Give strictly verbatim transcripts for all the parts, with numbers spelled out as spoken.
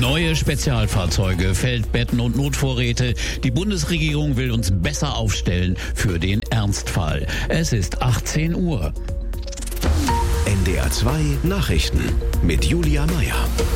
Neue Spezialfahrzeuge, Feldbetten und Notvorräte. Die Bundesregierung will uns besser aufstellen für den Ernstfall. Es ist achtzehn Uhr. N D R zwei Nachrichten mit Julia Meyer.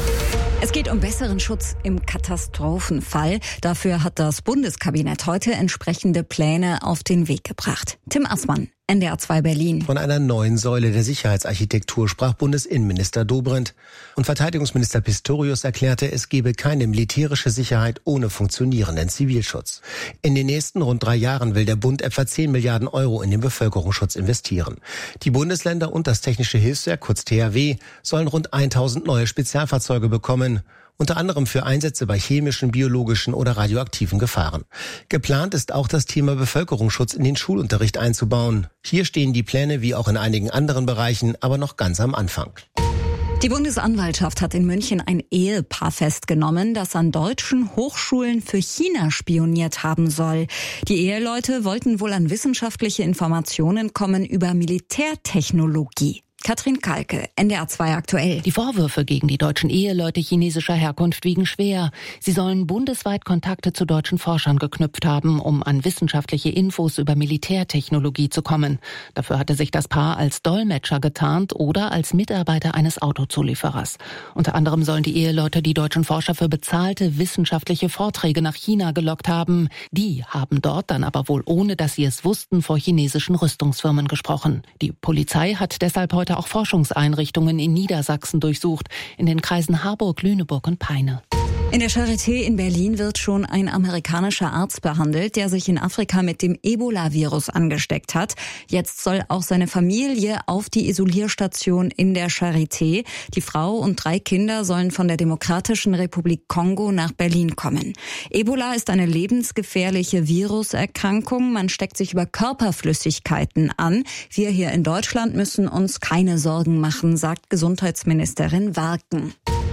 Es geht um besseren Schutz im Katastrophenfall. Dafür hat das Bundeskabinett heute entsprechende Pläne auf den Weg gebracht. Tim Assmann, N D R zwei Berlin. Von einer neuen Säule der Sicherheitsarchitektur sprach Bundesinnenminister Dobrindt. Und Verteidigungsminister Pistorius erklärte, es gebe keine militärische Sicherheit ohne funktionierenden Zivilschutz. In den nächsten rund drei Jahren will der Bund etwa zehn Milliarden Euro in den Bevölkerungsschutz investieren. Die Bundesländer und das Technische Hilfswerk, kurz T H W, sollen rund tausend neue Spezialfahrzeuge bekommen. Unter anderem für Einsätze bei chemischen, biologischen oder radioaktiven Gefahren. Geplant ist auch das Thema Bevölkerungsschutz in den Schulunterricht einzubauen. Hier stehen die Pläne wie auch in einigen anderen Bereichen aber noch ganz am Anfang. Die Bundesanwaltschaft hat in München ein Ehepaar festgenommen, das an deutschen Hochschulen für China spioniert haben soll. Die Eheleute wollten wohl an wissenschaftliche Informationen kommen über Militärtechnologie. Katrin Kalke, N D R zwei aktuell. Die Vorwürfe gegen die deutschen Eheleute chinesischer Herkunft wiegen schwer. Sie sollen bundesweit Kontakte zu deutschen Forschern geknüpft haben, um an wissenschaftliche Infos über Militärtechnologie zu kommen. Dafür hatte sich das Paar als Dolmetscher getarnt oder als Mitarbeiter eines Autozulieferers. Unter anderem sollen die Eheleute die deutschen Forscher für bezahlte wissenschaftliche Vorträge nach China gelockt haben. Die haben dort dann aber wohl, ohne dass sie es wussten, vor chinesischen Rüstungsfirmen gesprochen. Die Polizei hat deshalb heute auch Forschungseinrichtungen in Niedersachsen durchsucht, in den Kreisen Harburg, Lüneburg und Peine. In der Charité in Berlin wird schon ein amerikanischer Arzt behandelt, der sich in Afrika mit dem Ebola-Virus angesteckt hat. Jetzt soll auch seine Familie auf die Isolierstation in der Charité. Die Frau und drei Kinder sollen von der Demokratischen Republik Kongo nach Berlin kommen. Ebola ist eine lebensgefährliche Viruserkrankung. Man steckt sich über Körperflüssigkeiten an. Wir hier in Deutschland müssen uns keine Sorgen machen, sagt Gesundheitsministerin Warken.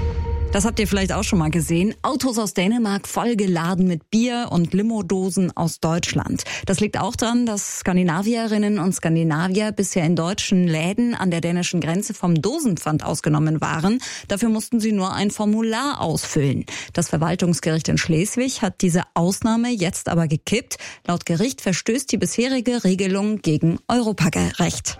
Das habt ihr vielleicht auch schon mal gesehen. Autos aus Dänemark vollgeladen mit Bier und Limodosen aus Deutschland. Das liegt auch daran, dass Skandinavierinnen und Skandinavier bisher in deutschen Läden an der dänischen Grenze vom Dosenpfand ausgenommen waren. Dafür mussten sie nur ein Formular ausfüllen. Das Verwaltungsgericht in Schleswig hat diese Ausnahme jetzt aber gekippt. Laut Gericht verstößt die bisherige Regelung gegen Europarecht.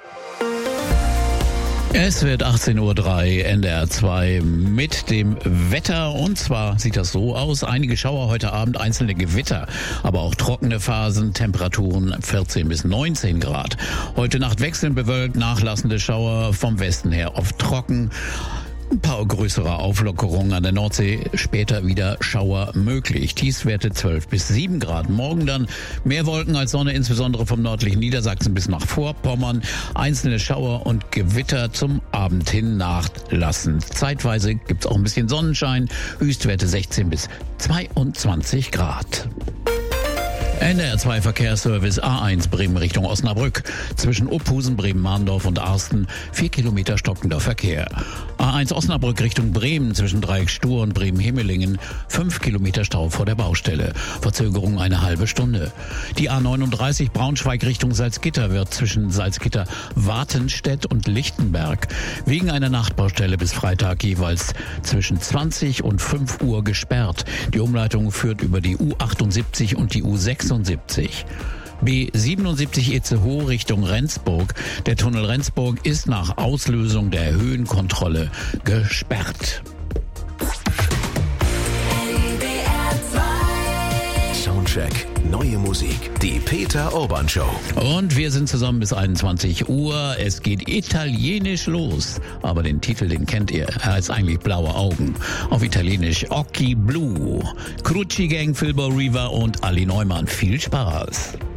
Es wird achtzehn Uhr drei, N D R zwei mit dem Wetter. Und zwar sieht das so aus: einige Schauer heute Abend, einzelne Gewitter, aber auch trockene Phasen, Temperaturen vierzehn bis neunzehn Grad. Heute Nacht wechseln bewölkt, nachlassende Schauer, vom Westen her oft trocken. Ein paar größere Auflockerungen an der Nordsee, später wieder Schauer möglich. Tiefstwerte zwölf bis sieben Grad. Morgen dann mehr Wolken als Sonne, insbesondere vom nördlichen Niedersachsen bis nach Vorpommern. Einzelne Schauer und Gewitter zum Abend hin nachlassend. Zeitweise gibt's auch ein bisschen Sonnenschein. Höchstwerte sechzehn bis zweiundzwanzig Grad. N D R zwei Verkehrsservice A eins Bremen Richtung Osnabrück. Zwischen Opphusen, Bremen-Mahndorf und Arsten vier Kilometer stockender Verkehr. A eins Osnabrück Richtung Bremen zwischen Dreieck Stur und Bremen-Himmelingen fünf Kilometer Stau vor der Baustelle. Verzögerung eine halbe Stunde. Die A neununddreißig Braunschweig Richtung Salzgitter wird zwischen Salzgitter, Wartenstedt und Lichtenberg wegen einer Nachtbaustelle bis Freitag jeweils zwischen zwanzig und fünf Uhr gesperrt. Die Umleitung führt über die U achtundsiebzig und die U sechsundsiebzig. B siebenundsiebzig Itzehoe Richtung Rendsburg. Der Tunnel Rendsburg ist nach Auslösung der Höhenkontrolle gesperrt. Soundcheck, neue Musik, die Peter Urban Show. Und wir sind zusammen bis einundzwanzig Uhr. Es geht italienisch los. Aber den Titel, den kennt ihr. Er heißt eigentlich Blaue Augen. Auf Italienisch Occhi Blu. Cruci Gang, Filbo Riva und Ali Neumann. Viel Spaß.